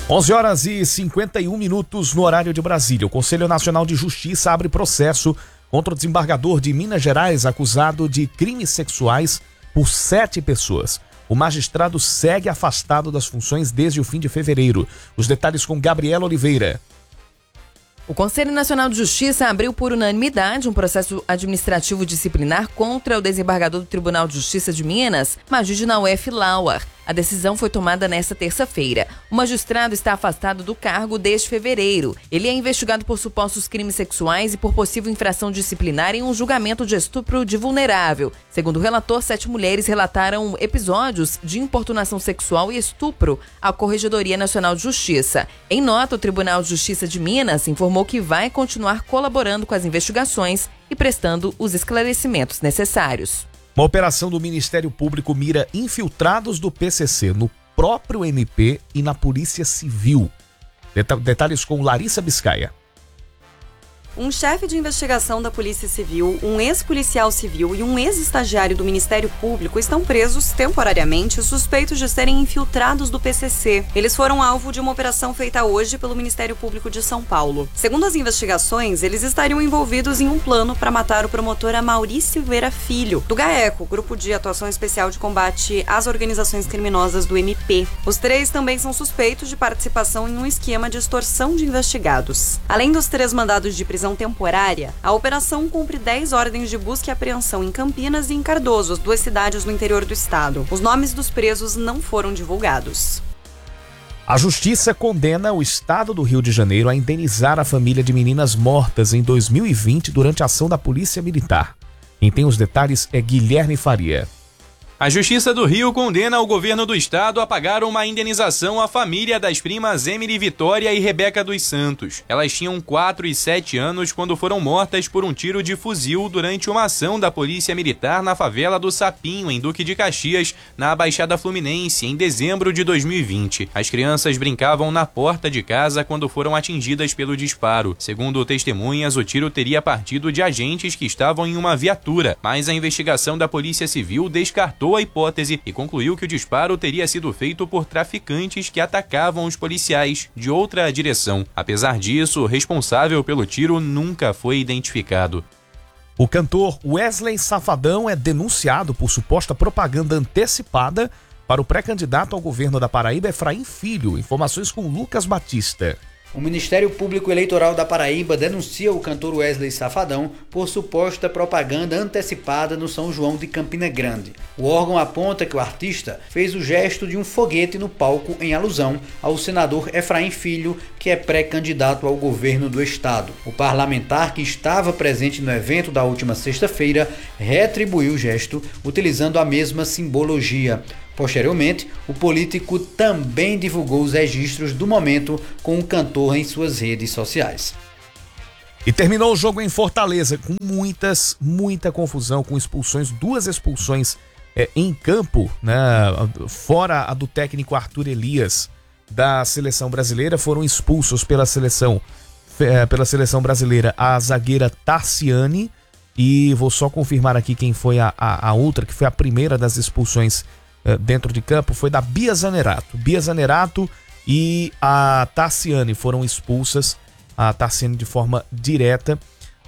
11h51 no horário de Brasília. O Conselho Nacional de Justiça abre processo contra o desembargador de Minas Gerais acusado de crimes sexuais por 7 pessoas. O magistrado segue afastado das funções desde o fim de fevereiro. Os detalhes com Gabriela Oliveira. O Conselho Nacional de Justiça abriu por unanimidade um processo administrativo disciplinar contra o desembargador do Tribunal de Justiça de Minas, Magídio Nauef Lauer. A decisão foi tomada nesta terça-feira. O magistrado está afastado do cargo desde fevereiro. Ele é investigado por supostos crimes sexuais e por possível infração disciplinar em um julgamento de estupro de vulnerável. Segundo o relator, 7 mulheres relataram episódios de importunação sexual e estupro à Corregedoria Nacional de Justiça. Em nota, o Tribunal de Justiça de Minas informou que vai continuar colaborando com as investigações e prestando os esclarecimentos necessários. Uma operação do Ministério Público mira infiltrados do PCC no próprio MP e na Polícia Civil. Detalhes com Larissa Biscaia. Um chefe de investigação da Polícia Civil, um ex-policial civil e um ex-estagiário do Ministério Público estão presos temporariamente suspeitos de serem infiltrados do PCC. Eles foram alvo de uma operação feita hoje pelo Ministério Público de São Paulo. Segundo as investigações, eles estariam envolvidos em um plano para matar o promotor Amaury Silveira Filho, do GAECO, Grupo de Atuação Especial de Combate às Organizações Criminosas do MP. Os 3 também são suspeitos de participação em um esquema de extorsão de investigados. Além dos 3 mandados de prisão temporária, a operação cumpre 10 ordens de busca e apreensão em Campinas e em Cardoso, as 2 cidades no interior do estado. Os nomes dos presos não foram divulgados. A Justiça condena o Estado do Rio de Janeiro a indenizar a família de meninas mortas em 2020 durante a ação da Polícia Militar. Quem tem os detalhes é Guilherme Faria. A Justiça do Rio condena o governo do estado a pagar uma indenização à família das primas Emily Vitória e Rebeca dos Santos. Elas tinham 4 e 7 anos quando foram mortas por um tiro de fuzil durante uma ação da Polícia Militar na favela do Sapinho, em Duque de Caxias, na Baixada Fluminense, em dezembro de 2020. As crianças brincavam na porta de casa quando foram atingidas pelo disparo. Segundo testemunhas, o tiro teria partido de agentes que estavam em uma viatura, mas a investigação da Polícia Civil descartou a hipótese e concluiu que o disparo teria sido feito por traficantes que atacavam os policiais de outra direção. Apesar disso, o responsável pelo tiro nunca foi identificado. O cantor Wesley Safadão é denunciado por suposta propaganda antecipada para o pré-candidato ao governo da Paraíba, Efraim Filho. Informações com Lucas Batista. O Ministério Público Eleitoral da Paraíba denuncia o cantor Wesley Safadão por suposta propaganda antecipada no São João de Campina Grande. O órgão aponta que o artista fez o gesto de um foguete no palco em alusão ao senador Efraim Filho, que é pré-candidato ao governo do estado. O parlamentar, que estava presente no evento da última sexta-feira, retribuiu o gesto utilizando a mesma simbologia. Posteriormente, o político também divulgou os registros do momento com o cantor em suas redes sociais. E terminou o jogo em Fortaleza com muita confusão, com expulsões, 2 expulsões em campo, né? Fora a do técnico Arthur Elias da seleção brasileira. Foram expulsos pela seleção brasileira a zagueira Tarciane, e vou só confirmar aqui quem foi a outra, que foi a primeira das expulsões dentro de campo, foi da Bia Zanerato. Bia Zanerato e a Tarciane foram expulsas, a Tarciane de forma direta.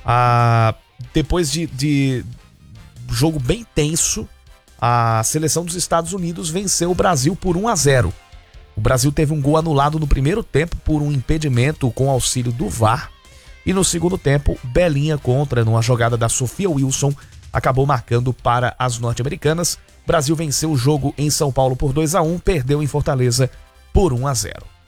Depois de jogo bem tenso, a seleção dos Estados Unidos venceu o Brasil por 1-0. O Brasil teve um gol anulado no primeiro tempo por um impedimento com auxílio do VAR, e no segundo tempo, Belinha numa jogada da Sofia Wilson, acabou marcando para as norte-americanas. Brasil venceu o jogo em São Paulo por 2-1, perdeu em Fortaleza por 1-0.